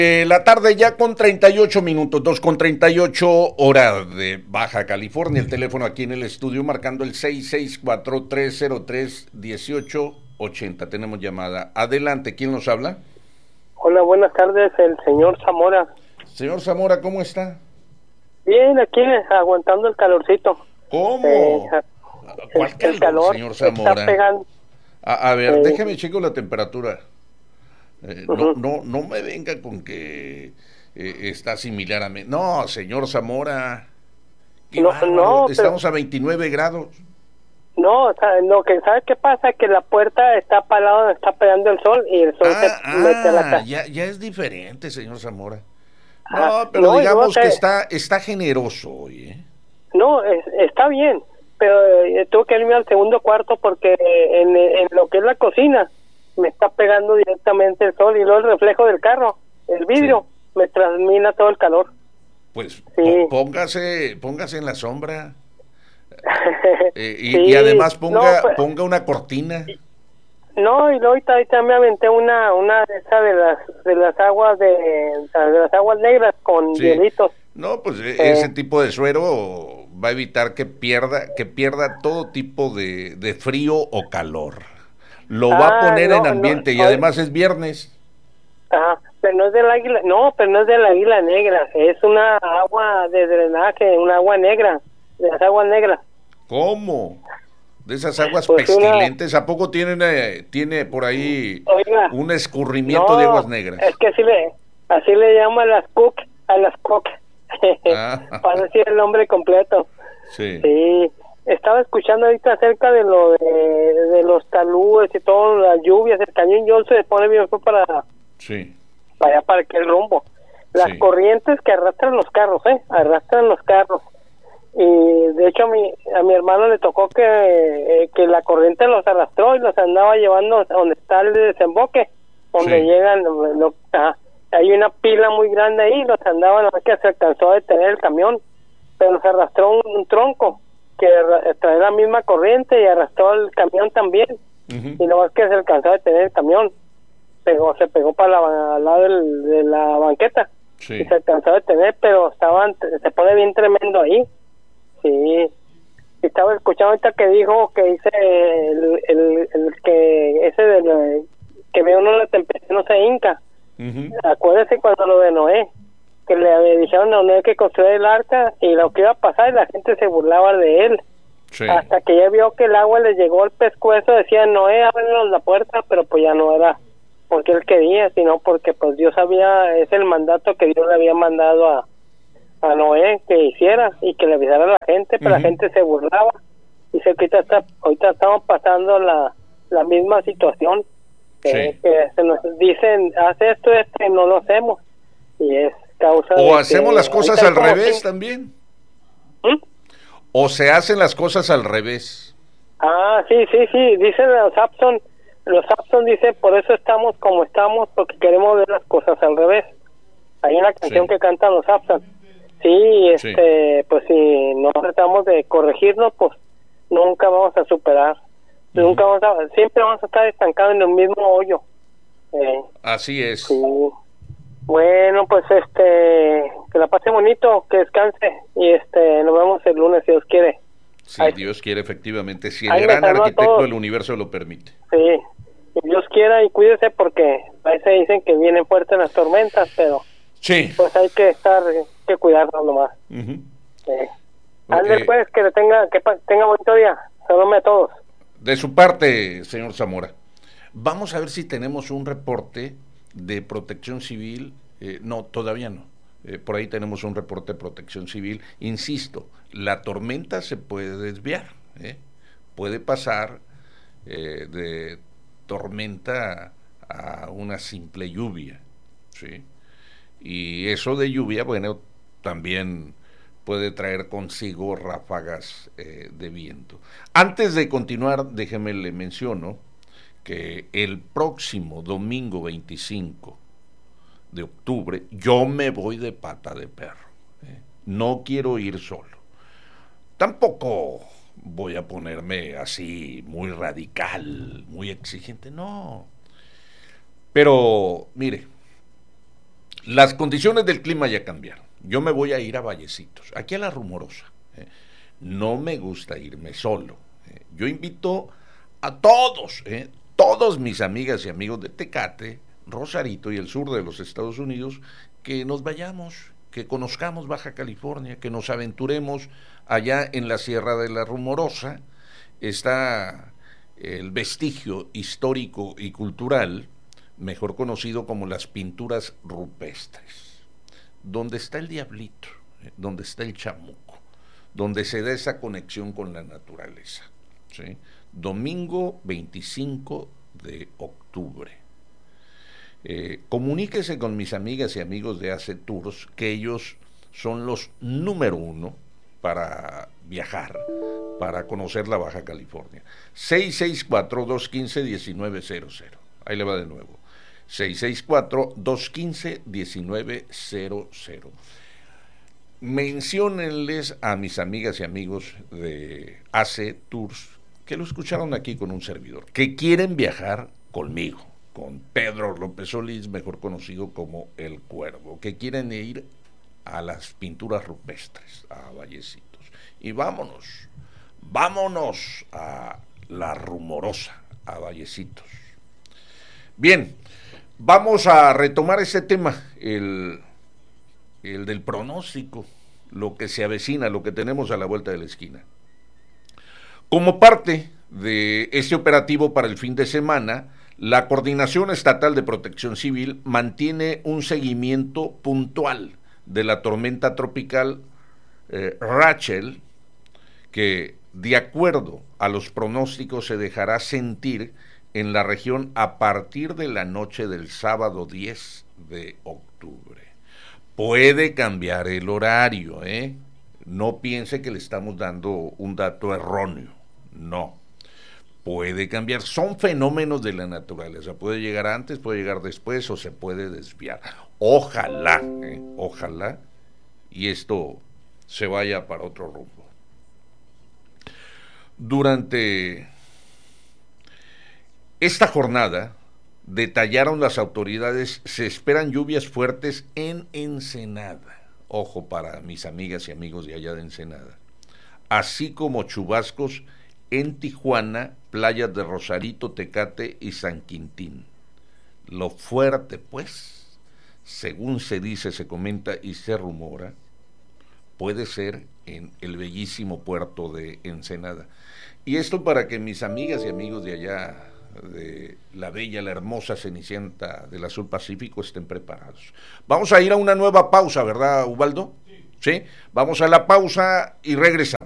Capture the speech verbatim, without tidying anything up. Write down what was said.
Eh, la tarde ya con treinta y ocho minutos, dos con treinta y ocho, hora de Baja California. El teléfono aquí en el estudio marcando el seis seis cuatro, tres cero tres, uno ocho ocho cero. Tenemos llamada. Adelante, ¿quién nos habla? Hola, buenas tardes, el señor Zamora. Señor Zamora, ¿cómo está? Bien, aquí aguantando el calorcito. ¿Cómo? Eh, ¿Cuál el, calor, el calor señor Zamora? está pegando. A, a ver, Eh, déjeme checo la temperatura. Eh, no, uh-huh. no, no me venga con que eh, está similar a mí. No, señor Zamora. Qué No, bárbaro. no, Estamos pero, a veintinueve grados. no, o sea, lo que ¿sabes qué pasa? Que la puerta está para el lado donde está pegando el sol y el sol Ah, se mete a la ah, casa. ya, ya es diferente, señor Zamora. Ah, No, pero no, y luego digamos que te- está, está generoso hoy, ¿eh? No, es- está bien, pero eh, tuve que irme al segundo cuarto porque eh, en, en lo que es la cocina me está pegando directamente el sol y luego el reflejo del carro, el vidrio, me transmina todo el calor. Pues Sí. po- póngase, póngase en la sombra. Eh, y, Sí, y además no, ponga, pues, ponga una cortina. no, y luego ahorita, ahorita me aventé una una de esas de las de las aguas de, de las aguas negras con Sí. hielitos. No, pues eh, Eh, ese tipo de suero va a evitar que pierda, que pierda todo tipo de, de frío o calor. Lo va a ah, poner en no, no, ambiente y oye, además es viernes. ajá, pero no es del águila, no, pero no es del águila negra, es una agua de drenaje, una agua negra, de las aguas negras. ¿Cómo? De esas aguas Pues una, pestilentes, ¿a poco tienen, eh, tiene por ahí oiga, un escurrimiento de aguas no, negras? es que así le, así le llaman a las cook, a las cook, Ah, para decir el nombre completo. sí, Sí, estaba escuchando ahorita acerca de lo de, de los taludes y todo, las lluvias, el cañón John se pone bien fue para, sí, para allá, para aquel rumbo. Las sí. corrientes que arrastran los carros, ¿eh? Arrastran los carros. Y de hecho a mi, a mi hermano le tocó que, eh, que la corriente los arrastró y los andaba llevando a donde está el desemboque, donde Sí. llegan, lo, ah, hay una pila muy grande ahí, los andaban, no que se alcanzó a detener el camión, pero se arrastró un, un tronco que arra- trae la misma corriente y arrastró el camión también, Ujú. y no es que se alcanzó a detener el camión, pegó, se pegó para la, al lado del- de la banqueta Sí. y se alcanzó a detener, pero estaban, se pone bien tremendo ahí. Sí, estaba escuchando ahorita que dijo que dice el, el, el que ese de la- que ve uno la tempestad no se hinca. Ujú. Acuérdese cuando lo de Noé, que le dijeron a Noé que construyera el arca y lo que iba a pasar y la gente se burlaba de él. Sí. Hasta que ya vio que el agua le llegó al pescuezo, decía Noé, ábrenos la puerta, pero pues ya no era porque él quería, sino porque pues Dios había, es el mandato que Dios le había mandado a a Noé que hiciera y que le avisara a la gente, pero Ujú. la gente se burlaba. Dice que ahorita, está, ahorita estamos pasando la, la misma situación, eh, Sí. que se nos dicen, haz esto, esto, y no lo hacemos. Y es causa de O que hacemos las cosas ahorita hay al como revés cinco- también. ¿Mm? O se hacen las cosas al revés. Ah, sí, sí, sí, dicen los Sapson, los Sapson dice, por eso estamos como estamos, porque queremos ver las cosas al revés. Hay una canción Sí. que cantan los Sapson. Sí, este, pues si no tratamos de corregirnos, pues nunca vamos a superar. Ujú. Nunca vamos a, siempre vamos a estar estancados en el mismo hoyo. Eh, Así es. sí. Bueno, pues este, que la pase bonito, que descanse y este, nos vemos el lunes si Dios quiere. Si Ay. Dios quiere, efectivamente. Si el Ay, me gran saluda a arquitecto todos. del universo lo permite. Sí, si Dios quiera y cuídese porque a veces dicen que vienen fuertes las tormentas, pero Sí. pues hay que estar, que cuidarnos nomás. Ujú. Eh. Ok. Ándale pues, que le tenga, que pa- tenga bonito día. Saludame a todos. De su parte, señor Zamora. Vamos a ver si tenemos un reporte de protección civil. Eh, no, todavía no. Eh, por ahí tenemos un reporte de protección civil. Insisto, la tormenta se puede desviar. ¿eh? Puede pasar eh, de tormenta a una simple lluvia. ¿sí? Y eso de lluvia, bueno, también puede traer consigo ráfagas eh, de viento. Antes de continuar, déjeme le menciono que el próximo domingo veinticinco de octubre yo me voy de pata de perro. ¿eh? No quiero ir solo. Tampoco voy a ponerme así muy radical, muy exigente, no. Pero, mire, Las condiciones del clima ya cambiaron. Yo me voy a ir a Vallecitos, aquí a La Rumorosa. ¿eh? No me gusta irme solo. ¿eh? Yo invito a todos, ¿eh? todos mis amigas y amigos de Tecate, Rosarito y el sur de los Estados Unidos, que nos vayamos, que conozcamos Baja California, que nos aventuremos allá en la Sierra de La Rumorosa. Está el vestigio histórico y cultural, mejor conocido como las pinturas rupestres, donde está el diablito, eh, donde está el chamuco, donde se da esa conexión con la naturaleza. ¿sí? Domingo veinticinco de octubre. Eh, comuníquese con mis amigas y amigos de A C Tours, que ellos son los número uno para viajar, para conocer la Baja California. seis seis cuatro, dos uno cinco, uno nueve cero cero. Ahí le va de nuevo. seis seis cuatro, dos uno cinco, uno nueve cero cero. Menciónenles a mis amigas y amigos de A C Tours que lo escucharon aquí con un servidor, que quieren viajar conmigo, con Pedro López Solís, mejor conocido como El Cuervo, que quieren ir a las pinturas rupestres, a Vallecitos. Y vámonos, vámonos a La Rumorosa, a Vallecitos. Bien, vamos a retomar ese tema, el, el del pronóstico, lo que se avecina, lo que tenemos a la vuelta de la esquina. Como parte de este operativo para el fin de semana, la Coordinación Estatal de Protección Civil mantiene un seguimiento puntual de la tormenta tropical eh, Rachel, que de acuerdo a los pronósticos se dejará sentir en la región a partir de la noche del sábado diez de octubre. Puede cambiar el horario, ¿eh? No piense que le estamos dando un dato erróneo, no. Puede cambiar, son fenómenos de la naturaleza, puede llegar antes, puede llegar después o se puede desviar. Ojalá, ¿eh? ojalá, y esto se vaya para otro rumbo. Durante esta jornada, detallaron las autoridades, se esperan lluvias fuertes en Ensenada. Ojo para mis amigas y amigos de allá de Ensenada. Así como chubascos en Tijuana, playas de Rosarito, Tecate y San Quintín. Lo fuerte, pues, según se dice, se comenta y se rumora, puede ser en el bellísimo puerto de Ensenada. Y esto para que mis amigas y amigos de allá, de la bella, la hermosa Cenicienta del Azul Pacífico, estén preparados. Vamos a ir a una nueva pausa, ¿verdad, Ubaldo? Sí. ¿Sí? Vamos a la pausa y regresamos.